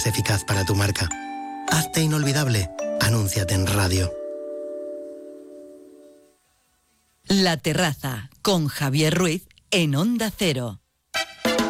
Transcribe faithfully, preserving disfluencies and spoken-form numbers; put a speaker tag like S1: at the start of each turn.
S1: eficaz para tu marca. Hazte inolvidable. Anúnciate en radio.
S2: La Terraza, con Javier Ruiz, en Onda Cero.